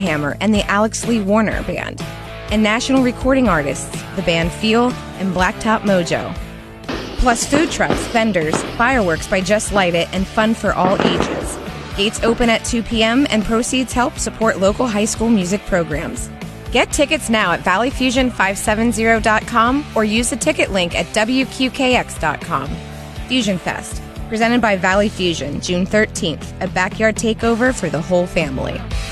Hammer and the Alex Lee Warner Band, and national recording artists, the band Feel and Blacktop Mojo. Plus food trucks, vendors, fireworks by Just Light It, and fun for all ages. Gates open at 2 p.m. and proceeds help support local high school music programs. Get tickets now at valleyfusion570.com or use the ticket link at wqkx.com. Fusion Fest, presented by Valley Fusion, June 13th, a backyard takeover for the whole family.